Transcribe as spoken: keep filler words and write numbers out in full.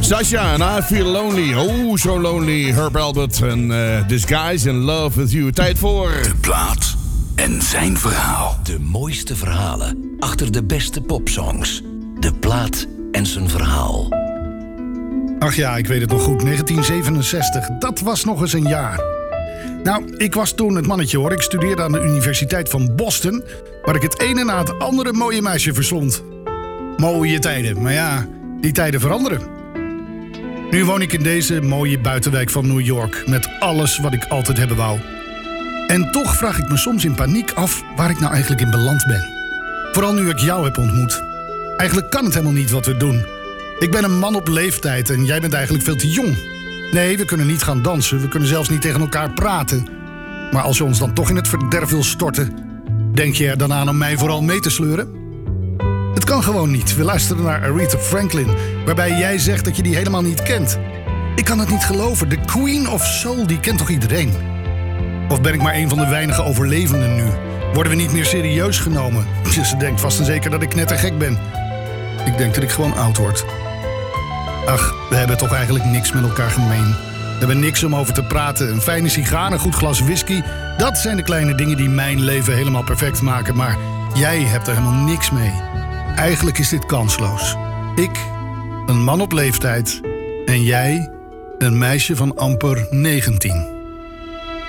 Sasha en I Feel Lonely. Oh, so lonely. Herb Alpert en uh, This Guy's in Love With You. Tijd voor... De plaat en zijn verhaal. De mooiste verhalen achter de beste popsongs. De plaat en zijn verhaal. Ach ja, ik weet het nog goed. negentien zevenenzestig, dat was nog eens een jaar. Nou, ik was toen het mannetje hoor. Ik studeerde aan de Universiteit van Boston, waar ik het ene na het andere mooie meisje verslond. Mooie tijden, maar ja, die tijden veranderen. Nu woon ik in deze mooie buitenwijk van New York, met alles wat ik altijd hebben wou. En toch vraag ik me soms in paniek af waar ik nou eigenlijk in beland ben. Vooral nu ik jou heb ontmoet. Eigenlijk kan het helemaal niet wat we doen. Ik ben een man op leeftijd en jij bent eigenlijk veel te jong. Nee, we kunnen niet gaan dansen, we kunnen zelfs niet tegen elkaar praten. Maar als je ons dan toch in het verderf wil storten, denk je er dan aan om mij vooral mee te sleuren? Het kan gewoon niet. We luisteren naar Aretha Franklin, waarbij jij zegt dat je die helemaal niet kent. Ik kan het niet geloven. De Queen of Soul, die kent toch iedereen? Of ben ik maar een van de weinige overlevenden nu? Worden we niet meer serieus genomen? Ze denkt vast en zeker dat ik knettergek ben. Ik denk dat ik gewoon oud word. Ach, we hebben toch eigenlijk niks met elkaar gemeen. We hebben niks om over te praten. Een fijne sigaar, een goed glas whisky. Dat zijn de kleine dingen die mijn leven helemaal perfect maken. Maar jij hebt er helemaal niks mee. Eigenlijk is dit kansloos. Ik, een man op leeftijd. En jij, een meisje van amper negentien.